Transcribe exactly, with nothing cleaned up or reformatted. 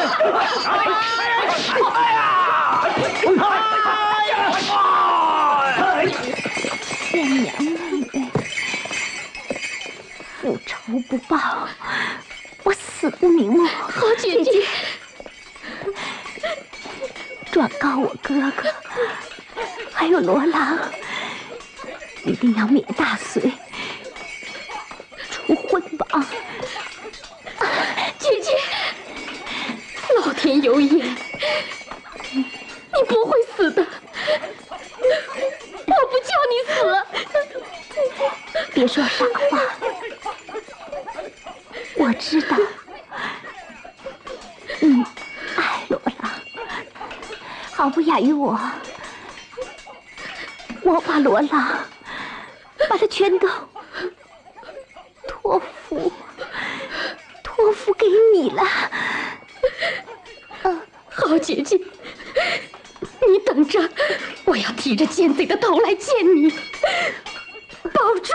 贤娘妹妹，复仇不报，我死不瞑目。 好姐姐， 转告我哥哥，还有罗郎，一定要灭大隋，除昏王。 姐姐，老天有眼，你不会死的，我不叫你死。 别说傻话，我知道你爱罗郎，毫不亚于我。我把罗郎，把他全都托付，托付给你了。 啊，好姐姐，你等着，我要提着奸贼的头来见你，保住！